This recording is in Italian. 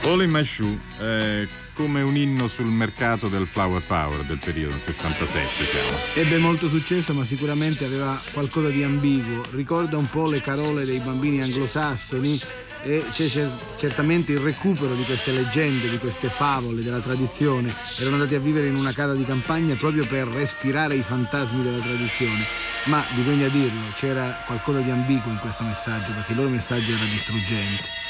All in My Shoe è come un inno sul mercato del flower power del periodo 67, siamo. Ebbe molto successo, ma sicuramente aveva qualcosa di ambiguo. Ricorda un po' le carole dei bambini anglosassoni e c'è certamente il recupero di queste leggende, di queste favole della tradizione. Erano andati a vivere in una casa di campagna proprio per respirare i fantasmi della tradizione. Ma bisogna dirlo, c'era qualcosa di ambiguo in questo messaggio, perché il loro messaggio era distruggente.